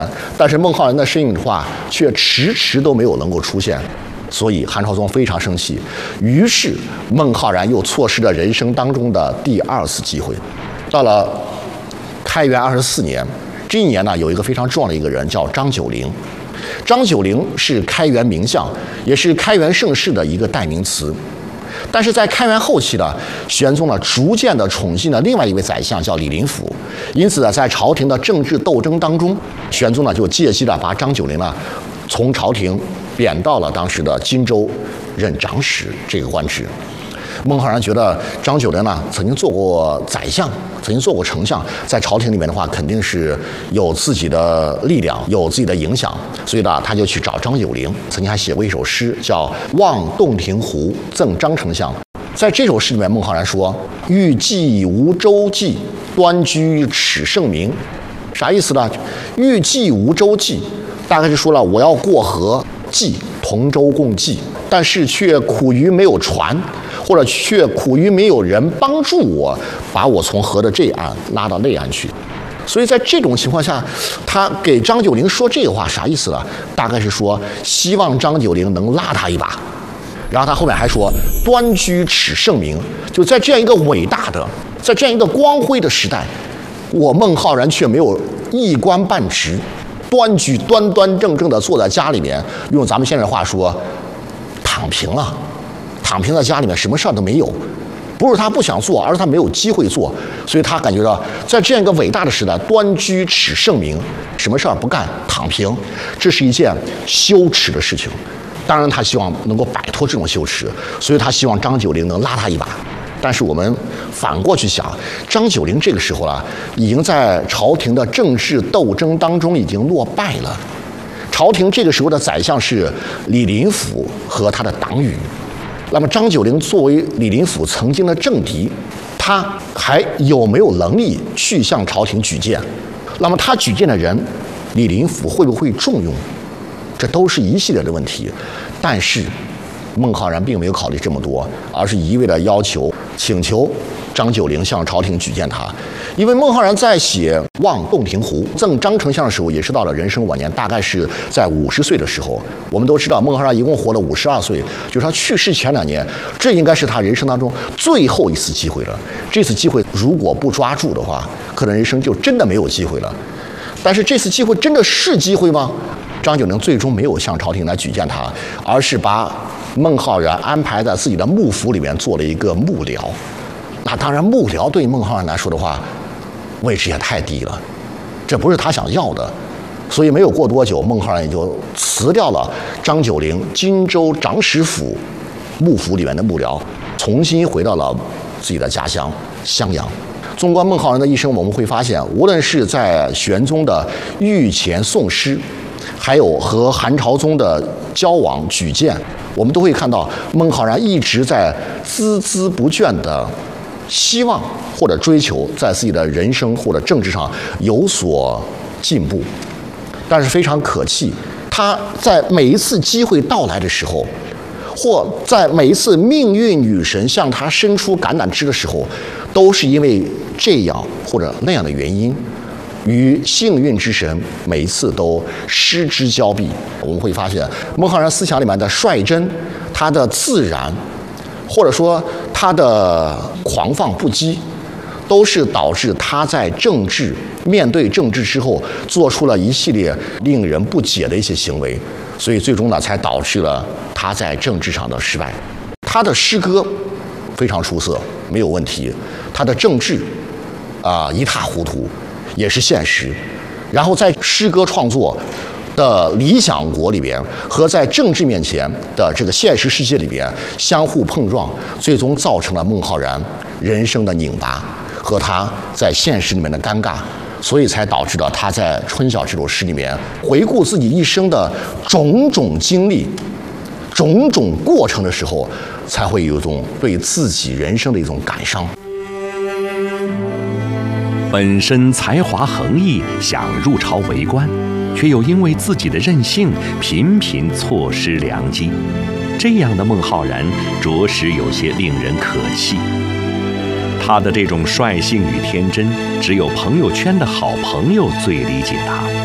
但是孟浩然的身影的话，却迟迟都没有能够出现。所以韩朝宗非常生气，于是孟浩然又错失了人生当中的第2次机会。到了开元24年，这一年呢，有一个非常重要的一个人叫张九龄。张九龄是开元名相，也是开元盛世的一个代名词。但是在开元后期呢，玄宗呢逐渐的宠信了另外一位宰相叫李林甫，因此呢，在朝廷的政治斗争当中，玄宗呢就借机的把张九龄呢从朝廷贬到了当时的荆州任长史这个官职。孟浩然觉得张九龄呢曾经做过宰相，曾经做过丞相，在朝廷里面的话肯定是有自己的力量，有自己的影响，所以呢他就去找张九龄，曾经还写过一首诗叫《望洞庭湖赠张丞相》。在这首诗里面，孟浩然说：“欲济无舟楫，端居耻圣明。”啥意思呢？欲济无舟楫，大概是说了我要过河济同舟共济，但是却苦于没有船，或者却苦于没有人帮助我，把我从河的这岸拉到那岸去。所以在这种情况下，他给张九龄说这个话啥意思呢？大概是说希望张九龄能拉他一把。然后他后面还说端居耻圣明，就在这样一个伟大的，在这样一个光辉的时代，我孟浩然却没有一官半职，端居端端正正的坐在家里面，用咱们现在的话说，躺平了，躺平在家里面，什么事儿都没有。不是他不想做，而是他没有机会做，所以他感觉到在这样一个伟大的时代，端居耻圣明，什么事儿不干，躺平，这是一件羞耻的事情。当然，他希望能够摆脱这种羞耻，所以他希望张九龄能拉他一把。但是我们反过去想，张九龄这个时候了，已经在朝廷的政治斗争当中已经落败了。朝廷这个时候的宰相是李林甫和他的党羽。那么张九龄作为李林甫曾经的政敌，他还有没有能力去向朝廷举荐？那么他举荐的人，李林甫会不会重用？这都是一系列的问题。但是孟浩然并没有考虑这么多，而是一味的请求张九龄向朝廷举荐他。因为孟浩然在写《望洞庭湖赠张丞相》的时候，也是到了人生晚年，大概是在50岁的时候。我们都知道孟浩然一共活了52岁，就是他去世前2年，这应该是他人生当中最后一次机会了。这次机会如果不抓住的话，可能人生就真的没有机会了。但是这次机会真的是机会吗？张九龄最终没有向朝廷来举荐他，而是把孟浩然安排在自己的幕府里面做了一个幕僚。那当然，幕僚对孟浩然来说的话，位置也太低了，这不是他想要的。所以没有过多久，孟浩然也就辞掉了张九龄荆州长史府幕府里面的幕僚，重新回到了自己的家乡襄阳。纵观孟浩然的一生，我们会发现，无论是在玄宗的御前诵诗，还有和韩朝宗的交往举荐，我们都会看到孟浩然一直在孜孜不倦的希望或者追求在自己的人生或者政治上有所进步。但是非常可气，他在每一次机会到来的时候，或在每一次命运女神向他伸出橄榄枝的时候，都是因为这样或者那样的原因，与幸运之神每一次都失之交臂。我们会发现孟浩然思想里面的率真，他的自然，或者说他的狂放不羁，都是导致他在面对政治之后做出了一系列令人不解的一些行为，所以最终呢才导致了他在政治上的失败。他的诗歌非常出色，没有问题，他的政治一塌糊涂，也是现实。然后在诗歌创作的理想国里边和在政治面前的这个现实世界里边相互碰撞，最终造成了孟浩然人生的拧巴和他在现实里面的尴尬，所以才导致了他在《春晓》这首诗里面回顾自己一生的种种经历、种种过程的时候，才会有一种对自己人生的一种感伤。 本身才华横溢，想入朝为官，却又因为自己的任性，频频错失良机。这样的孟浩然，着实有些令人可气。他的这种率性与天真，只有朋友圈的好朋友最理解他。